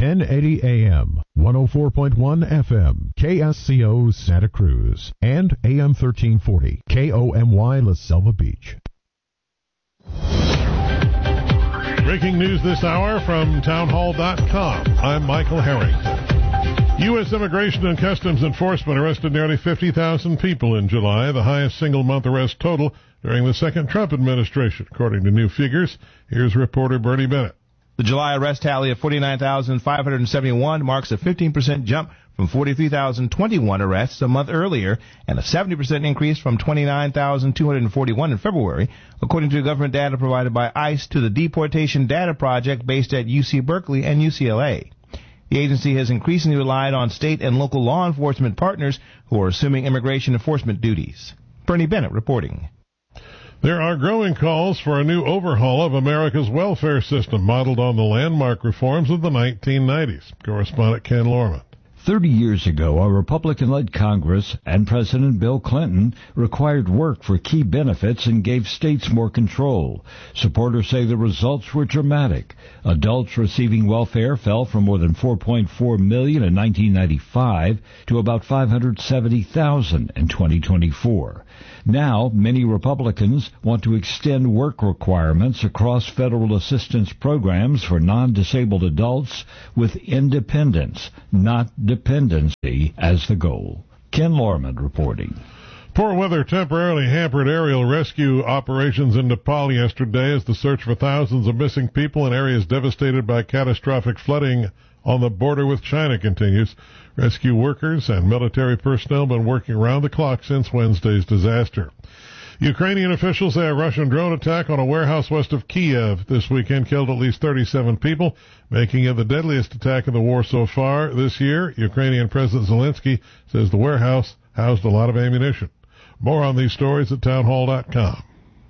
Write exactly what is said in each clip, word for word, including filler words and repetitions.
ten eighty A M, one oh four point one F M, K S C O Santa Cruz, and A M thirteen forty, K O M Y La Selva Beach. Breaking news this hour from townhall dot com. I'm Michael Harrington. U S Immigration and Customs Enforcement arrested nearly fifty thousand people in July, the highest single-month arrest total during the second Trump administration, according to new figures. Here's reporter Bernie Bennett. The July arrest tally of forty-nine thousand five hundred seventy-one marks a fifteen percent jump from forty-three thousand twenty-one arrests a month earlier and a seventy percent increase from twenty-nine thousand two hundred forty-one in February, according to government data provided by ICE to the Deportation Data Project based at U C Berkeley and U C L A. The agency has increasingly relied on state and local law enforcement partners who are assuming immigration enforcement duties. Bernie Bennett reporting. There are growing calls for a new overhaul of America's welfare system modeled on the landmark reforms of the nineteen nineties. Correspondent Ken Lorman. Thirty years ago, a Republican-led Congress and President Bill Clinton required work for key benefits and gave states more control. Supporters say the results were dramatic. Adults receiving welfare fell from more than four point four million in nineteen ninety-five to about five hundred seventy thousand in twenty twenty-four. Now, many Republicans want to extend work requirements across federal assistance programs for non-disabled adults with independence, not dependency, as the goal. Ken Lorman reporting. Poor weather temporarily hampered aerial rescue operations in Nepal yesterday as the search for thousands of missing people in areas devastated by catastrophic flooding on the border with China continues. Rescue workers and military personnel have been working around the clock since Wednesday's disaster. Ukrainian officials say a Russian drone attack on a warehouse west of Kiev this weekend killed at least thirty-seven people, making it the deadliest attack of the war so far this year. Ukrainian President Zelensky says the warehouse housed a lot of ammunition. More on these stories at townhall dot com.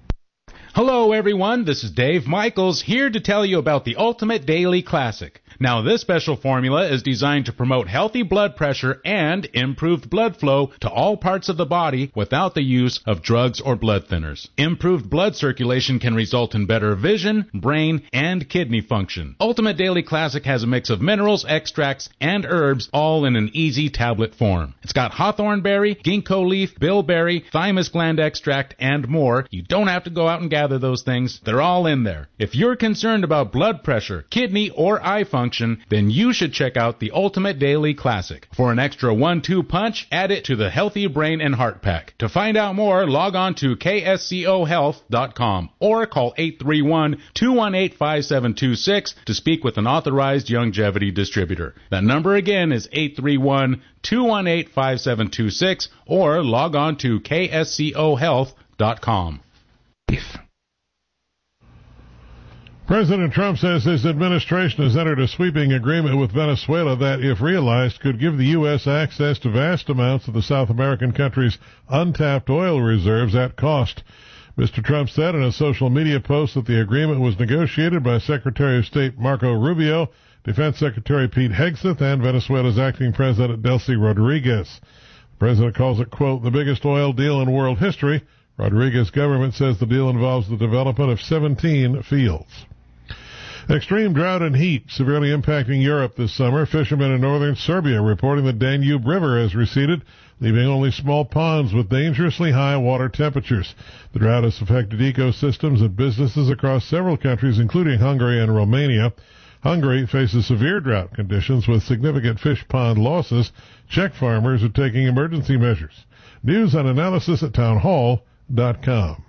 Hello, everyone. This is Dave Michaels here to tell you about the Ultimate Daily Classic. Now, this special formula is designed to promote healthy blood pressure and improved blood flow to all parts of the body without the use of drugs or blood thinners. Improved blood circulation can result in better vision, brain, and kidney function. Ultimate Daily Classic has a mix of minerals, extracts, and herbs, all in an easy tablet form. It's got hawthorn berry, ginkgo leaf, bilberry, thymus gland extract, and more. You don't have to go out and gather those things. They're all in there. If you're concerned about blood pressure, kidney, or eye function, then you should check out the Ultimate Daily Classic. For an extra one two punch, add it to the Healthy Brain and Heart Pack. To find out more, log on to K S C O health dot com or call eight three one, two one eight, five seven two six to speak with an authorized longevity distributor. That number again is eight three one, two one eight, five seven two six or log on to K S C O health dot com. President Trump says his administration has entered a sweeping agreement with Venezuela that, if realized, could give the U S access to vast amounts of the South American country's untapped oil reserves at cost. Mister Trump said in a social media post that the agreement was negotiated by Secretary of State Marco Rubio, Defense Secretary Pete Hegseth, and Venezuela's acting President Delcy Rodriguez. The president calls it, quote, the biggest oil deal in world history. Rodriguez's government says the deal involves the development of seventeen fields. Extreme drought and heat severely impacting Europe this summer. Fishermen in northern Serbia reporting the Danube River has receded, leaving only small ponds with dangerously high water temperatures. The drought has affected ecosystems and businesses across several countries, including Hungary and Romania. Hungary faces severe drought conditions with significant fish pond losses. Czech farmers are taking emergency measures. News and analysis at townhall dot com.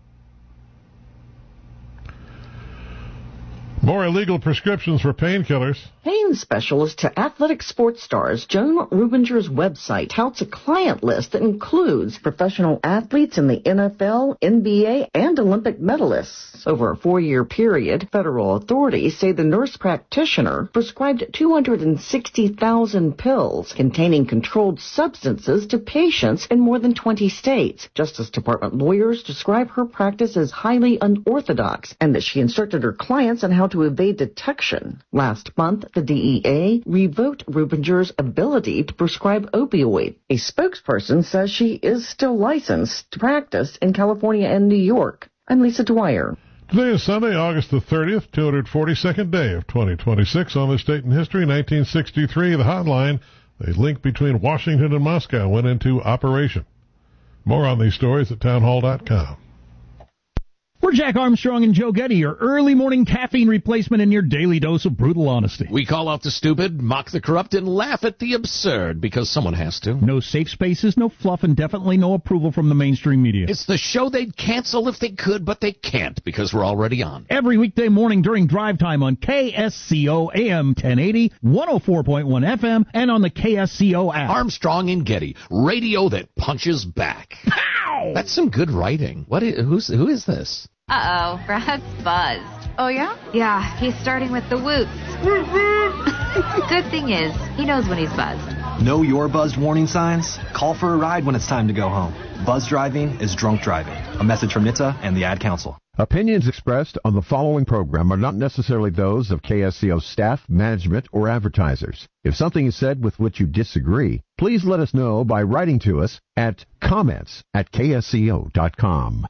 More illegal prescriptions for painkillers. Pain specialist to athletic sports stars Joan Rubinger's website touts a client list that includes professional athletes in the N F L, N B A, and Olympic medalists. Over a four-year period, federal authorities say the nurse practitioner prescribed two hundred sixty thousand pills containing controlled substances to patients in more than twenty states. Justice Department lawyers describe her practice as highly unorthodox and that she instructed her clients on how to evade detection. Last month, the D E A revoked Rubinger's ability to prescribe opioid. A spokesperson says she is still licensed to practice in California and New York. I'm Lisa Dwyer. Today is Sunday, August the thirtieth, two hundred forty-second day of twenty twenty-six. On this date in history, nineteen sixty-three, the hotline, a link between Washington and Moscow, went into operation. More on these stories at townhall dot com. We're Jack Armstrong and Joe Getty, your early morning caffeine replacement and your daily dose of brutal honesty. We call out the stupid, mock the corrupt, and laugh at the absurd, because someone has to. No safe spaces, no fluff, and definitely no approval from the mainstream media. It's the show they'd cancel if they could, but they can't, because we're already on. Every weekday morning during drive time on K S C O A M ten eighty, one oh four point one F M, and on the K S C O app. Armstrong and Getty, radio that punches back. Pow! That's some good writing. What is, who's, who is this? Uh-oh, Brad's buzzed. Oh, yeah? Yeah, he's starting with the whoops. Good thing is, he knows when he's buzzed. Know your buzzed warning signs? Call for a ride when it's time to go home. Buzz driving is drunk driving. A message from N H T S A and the Ad Council. Opinions expressed on the following program are not necessarily those of K S C O staff, management, or advertisers. If something is said with which you disagree, please let us know by writing to us at comments at K S C O dot com.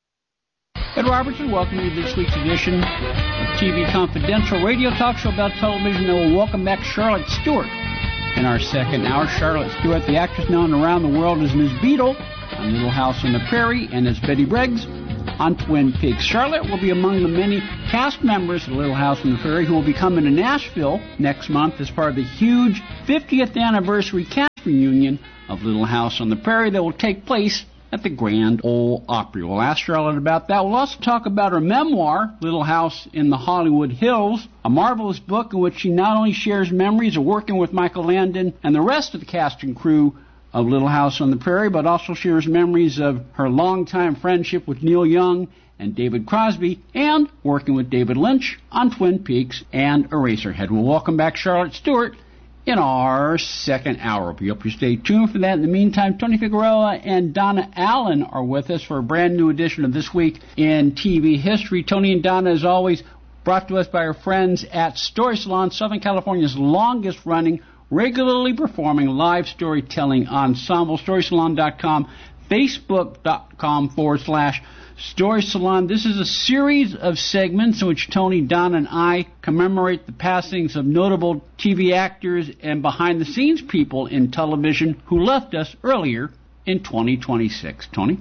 Ed Robertson, welcome you to this week's edition of T V Confidential, radio talk show about television. And we'll welcome back Charlotte Stewart in our second hour. Charlotte Stewart, the actress known around the world as Miz Beadle on Little House on the Prairie and as Betty Briggs on Twin Peaks. Charlotte will be among the many cast members of Little House on the Prairie who will be coming to Nashville next month as part of the huge fiftieth anniversary cast reunion of Little House on the Prairie that will take place at the Grand Ole Opry. We'll ask Charlotte about that. We'll also talk about her memoir, Little House in the Hollywood Hills, a marvelous book in which she not only shares memories of working with Michael Landon and the rest of the cast and crew of Little House on the Prairie, but also shares memories of her longtime friendship with Neil Young and David Crosby, and working with David Lynch on Twin Peaks and Eraserhead. We'll welcome back Charlotte Stewart in our second hour. We hope you stay tuned for that. In the meantime, Tony Figueroa and Donna Allen are with us for a brand new edition of This Week in T V History. Tony and Donna, as always, brought to us by our friends at Story Salon, Southern California's longest-running, regularly performing live storytelling ensemble. Story Salon dot com, Facebook dot com forward slash Story Salon. This is a series of segments in which Tony, Don, and I commemorate the passings of notable T V actors and behind-the-scenes people in television who left us earlier in twenty twenty-six. Tony?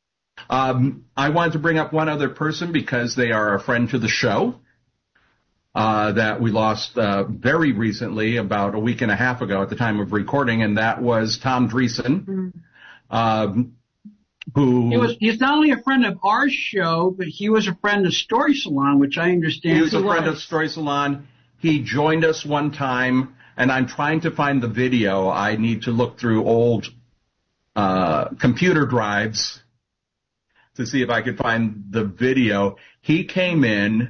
Um, I wanted to bring up one other person because they are a friend to the show uh, that we lost uh, very recently, about a week and a half ago at the time of recording, and that was Tom Dreesen. Mm-hmm. Um, Who he was, he's not only a friend of our show, but he was a friend of Story Salon, which I understand. He was a friend of Story Salon. He joined us one time, and I'm trying to find the video. I need to look through old uh computer drives to see if I could find the video. He came in,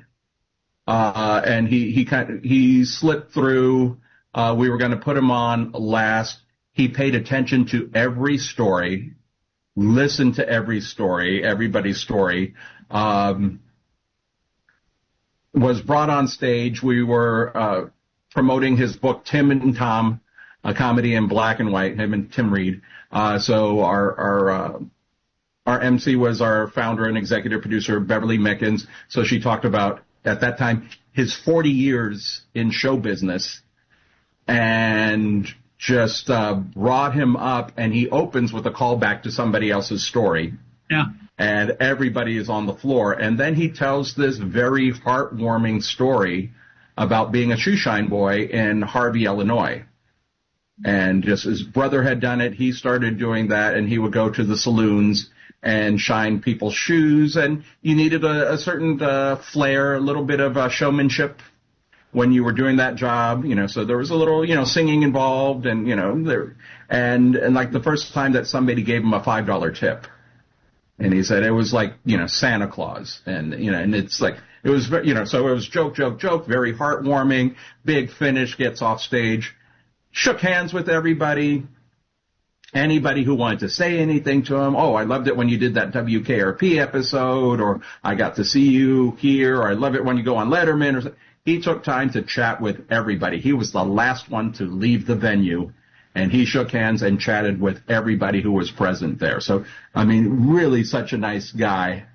uh and he he kind of, he slipped through. Uh we were going to put him on last. He paid attention to every story. Listen to every story, everybody's story, um, was brought on stage. We were uh, promoting his book, Tim and Tom, a comedy in black and white, him and Tim Reed. Uh, so our our uh, our M C was our founder and executive producer, Beverly Mickens. So she talked about, at that time, his forty years in show business, and just uh, brought him up, and he opens with a callback to somebody else's story. Yeah. And everybody is on the floor. And then he tells this very heartwarming story about being a shoeshine boy in Harvey, Illinois. And just his brother had done it. He started doing that, and he would go to the saloons and shine people's shoes. And you needed a, a certain uh, flair, a little bit of uh, showmanship when you were doing that job, you know, so there was a little, you know, singing involved, and, you know, there, and, and like the first time that somebody gave him a five dollar tip, and he said it was like, you know, Santa Claus, and, you know, and it's like, it was, you know, so it was joke, joke, joke, very heartwarming, big finish, gets off stage, shook hands with everybody, anybody who wanted to say anything to him. Oh, I loved it when you did that W K R P episode, or I got to see you here, or I love it when you go on Letterman, or something. He took time to chat with everybody. He was the last one to leave the venue, and he shook hands and chatted with everybody who was present there. So, I mean, really such a nice guy.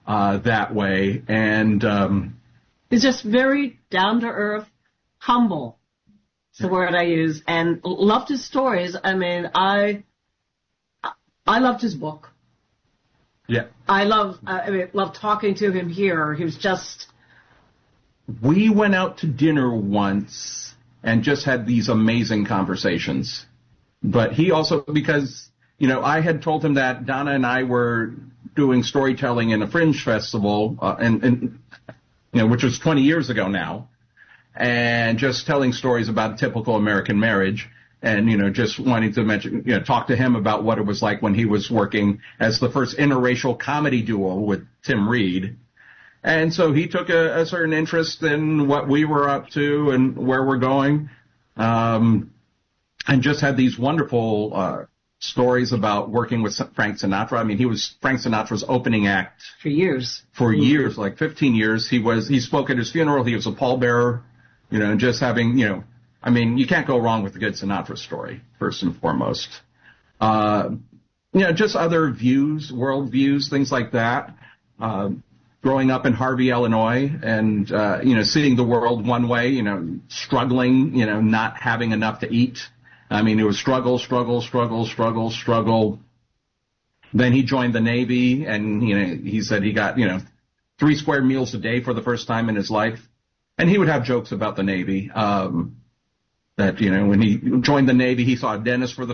uh, that way. And um, he's just very down to earth, humble. It's the word I use, and loved his stories. I mean, I I loved his book. Yeah, I love I mean, love talking to him here. He was just. We went out to dinner once and just had these amazing conversations. But he also, because, you know, I had told him that Donna and I were doing storytelling in a Fringe festival, uh, and, and, you know, which was twenty years ago now, and just telling stories about a typical American marriage, and, you know, just wanting to mention, you know, talk to him about what it was like when he was working as the first interracial comedy duo with Tim Reed. And so he took a, a certain interest in what we were up to and where we're going, um, and just had these wonderful uh, stories about working with Frank Sinatra. I mean, he was Frank Sinatra's opening act for years. For years, like fifteen years. He was. He spoke at his funeral. He was a pallbearer, you know, and just having, you know, I mean, you can't go wrong with a good Sinatra story, first and foremost. Uh, you know, just other views, world views, things like that. Uh, growing up in Harvey, Illinois, and, uh, you know, seeing the world one way, you know, struggling, you know, not having enough to eat. I mean, it was struggle, struggle, struggle, struggle, struggle. Then he joined the Navy, and, you know, he said he got, you know, three square meals a day for the first time in his life. And he would have jokes about the Navy, um, that, you know, when he joined the Navy, he saw a dentist for the